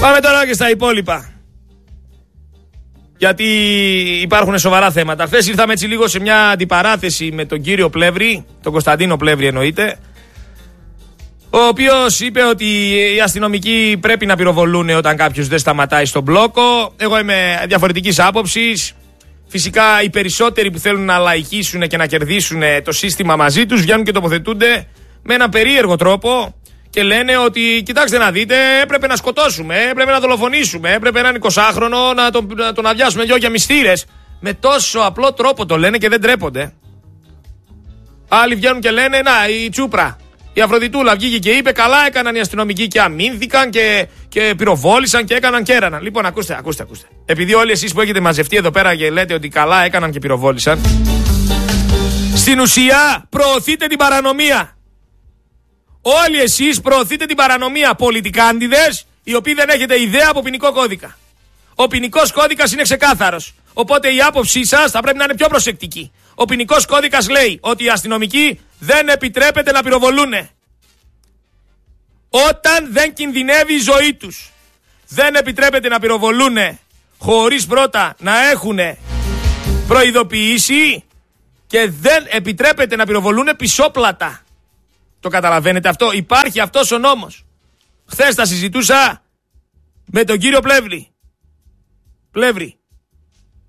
Πάμε τώρα και στα υπόλοιπα. Γιατί υπάρχουν σοβαρά θέματα. Χθες ήρθαμε έτσι λίγο σε μια αντιπαράθεση με τον κύριο Πλεύρη, τον Κωνσταντίνο Πλεύρη εννοείται, ο οποίος είπε ότι οι αστυνομικοί πρέπει να πυροβολούν όταν κάποιος δεν σταματάει στον μπλόκο. Εγώ είμαι διαφορετικής άποψης. Φυσικά οι περισσότεροι που θέλουν να λαϊκίσουν και να κερδίσουν το σύστημα μαζί τους βγαίνουν και τοποθετούνται με έναν περίεργο τρόπο και λένε ότι κοιτάξτε να δείτε, έπρεπε να σκοτώσουμε, έπρεπε να δολοφονήσουμε, έπρεπε έναν 20χρονο να τον αδειάσουμε δυο για μυστήρες. Με τόσο απλό τρόπο το λένε και δεν τρέπονται. Άλλοι βγαίνουν και λένε, να, η Τσούπρα, η Αφροδιτούλα βγήκε και είπε, καλά έκαναν οι αστυνομικοί και αμήνθηκαν και πυροβόλησαν και έκαναν και έραναν. Λοιπόν, ακούστε. Επειδή όλοι εσείς που έχετε μαζευτεί εδώ πέρα και λέτε ότι καλά έκαναν και πυροβόλησαν, στην ουσία προωθείτε την παρανομία. Όλοι εσείς προωθείτε την παρανομία, πολιτικάντιδες, οι οποίοι δεν έχετε ιδέα από ποινικό κώδικα. Ο ποινικός κώδικας είναι ξεκάθαρος. Οπότε η άποψή σας θα πρέπει να είναι πιο προσεκτική. Ο ποινικός κώδικας λέει ότι οι αστυνομικοί δεν επιτρέπεται να πυροβολούνε όταν δεν κινδυνεύει η ζωή τους. Δεν επιτρέπεται να πυροβολούνε χωρίς πρώτα να έχουν προειδοποιήσει και δεν επιτρέπεται να πυροβολούνε πισόπλατα. Το καταλαβαίνετε αυτό? Υπάρχει αυτός ο νόμος. Χθες τα συζητούσα με τον κύριο Πλεύρη.